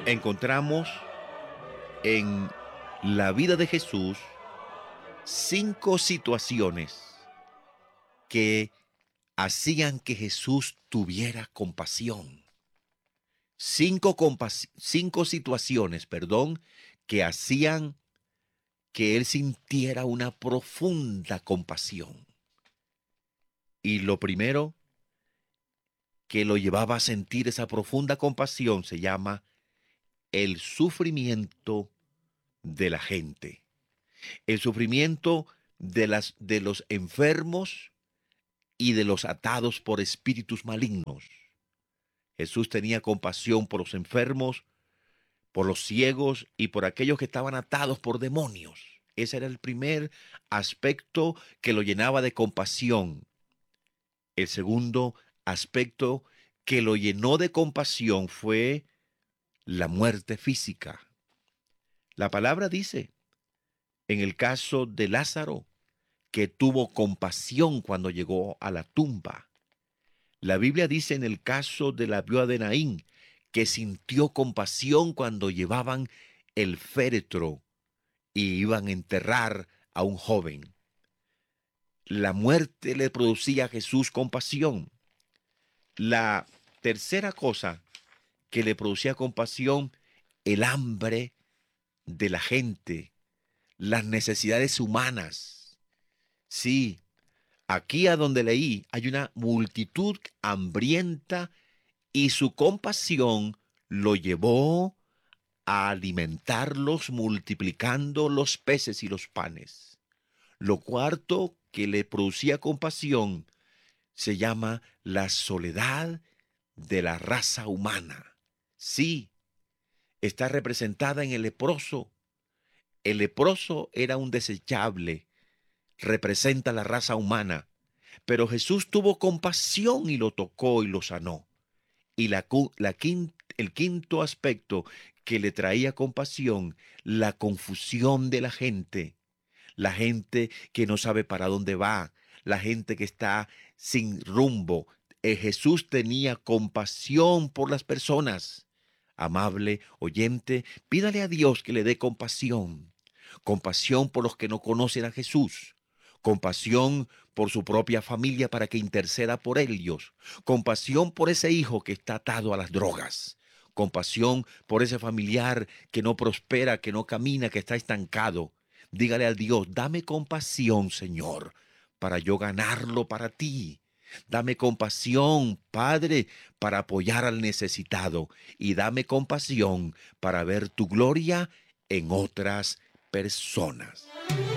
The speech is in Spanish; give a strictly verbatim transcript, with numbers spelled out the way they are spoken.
encontramos en la vida de Jesús cinco situaciones que hacían que Jesús tuviera compasión. Cinco, compas- cinco situaciones, perdón, que hacían que él sintiera una profunda compasión. Y lo primero que lo llevaba a sentir esa profunda compasión se llama el sufrimiento de la gente. El sufrimiento de, las, de los enfermos y de los atados por espíritus malignos. Jesús tenía compasión por los enfermos, por los ciegos y por aquellos que estaban atados por demonios. Ese era el primer aspecto que lo llenaba de compasión. El segundo aspecto que lo llenó de compasión fue la muerte física. La palabra dice, en el caso de Lázaro, que tuvo compasión cuando llegó a la tumba. La Biblia dice en el caso de la viuda de Naín, que sintió compasión cuando llevaban el féretro y iban a enterrar a un joven. La muerte le producía a Jesús compasión. La tercera cosa que le producía compasión, el hambre de la gente, las necesidades humanas. Sí, aquí a donde leí hay una multitud hambrienta y su compasión lo llevó a alimentarlos multiplicando los peces y los panes. Lo cuarto que le producía compasión se llama la soledad de la raza humana. Sí, está representada en el leproso. El leproso era un desechable, representa la raza humana, pero Jesús tuvo compasión y lo tocó y lo sanó. Y la, la quin, el quinto aspecto que le traía compasión, la confusión de la gente. La gente que no sabe para dónde va, la gente que está sin rumbo. Eh, Jesús tenía compasión por las personas. Amable oyente, pídale a Dios que le dé compasión. Compasión por los que no conocen a Jesús. Compasión por su propia familia para que interceda por ellos. Compasión por ese hijo que está atado a las drogas. Compasión por ese familiar que no prospera, que no camina, que está estancado. Dígale a Dios, dame compasión, Señor, para yo ganarlo para ti. Dame compasión, Padre, para apoyar al necesitado. Y dame compasión para ver tu gloria en otras personas.